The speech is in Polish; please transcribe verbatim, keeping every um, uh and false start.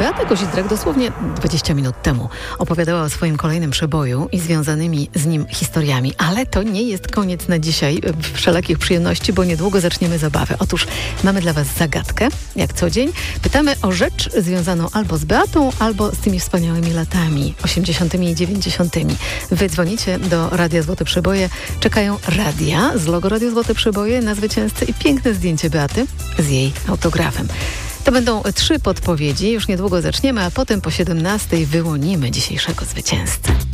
Beata Kozidrak dosłownie dwadzieścia minut temu opowiadała o swoim kolejnym przeboju i związanymi z nim historiami, ale to nie jest koniec na dzisiaj wszelakich przyjemności, bo niedługo zaczniemy zabawę. Otóż mamy dla Was zagadkę, jak co dzień. Pytamy o rzecz związaną albo z Beatą, albo z tymi wspaniałymi latami osiemdziesiątymi i dziewięćdziesiątymi. Wy dzwonicie do Radia Złote Przeboje. Czekają radia z logo Radio Złote Przeboje na zwycięzcę i piękne zdjęcie Beaty z jej autografem. To będą trzy podpowiedzi. Już niedługo zaczniemy, a potem po siedemnastej wyłonimy dzisiejszego zwycięzcę.